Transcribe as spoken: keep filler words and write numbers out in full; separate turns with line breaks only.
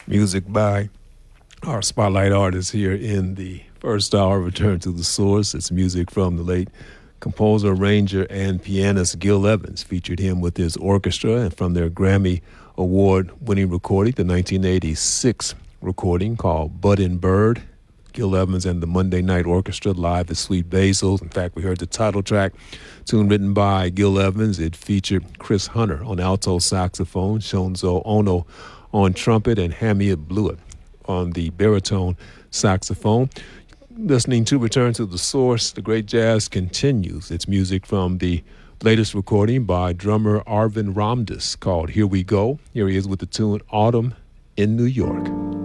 Music by our spotlight artist here in the first hour of Return to the Source. It's music from the late composer, arranger, and pianist Gil Evans. Featured him with his orchestra and from their Grammy Award-winning recording, the nineteen eighty-six recording called Bud and Bird. Gil Evans and the Monday Night Orchestra live at Sweet Basil's. In fact, we heard the title track, tune written by Gil Evans. It featured Chris Hunter on alto saxophone, Shonzo Ono on trumpet, and Hamiet Blewett on the baritone saxophone. Listening to Return to the Source, the great jazz continues. It's music from the latest recording by drummer Arvin Ramdas called Here We Go. Here he is with the tune Autumn in New York.